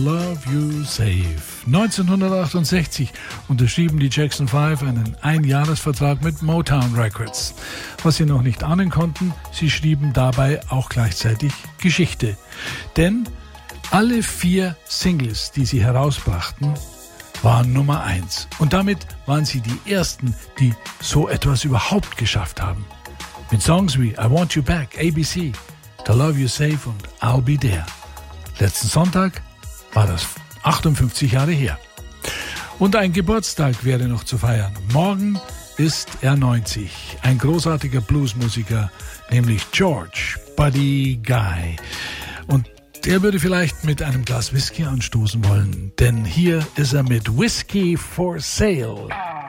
Love You Safe. 1968 unterschrieben die Jackson 5 einen Einjahresvertrag mit Motown Records. Was sie noch nicht ahnen konnten, sie schrieben dabei auch gleichzeitig Geschichte. Denn alle 4 Singles, die sie herausbrachten, waren Nummer 1. Und damit waren sie die ersten, die so etwas überhaupt geschafft haben. Mit Songs wie I Want You Back, ABC, To Love You Safe und I'll Be There. Letzten Sonntag war das 58 Jahre her. Und ein Geburtstag wäre noch zu feiern. Morgen ist er 90. Ein großartiger Bluesmusiker, nämlich George Buddy Guy. Und der würde vielleicht mit einem Glas Whisky anstoßen wollen, denn hier ist er mit Whiskey for Sale.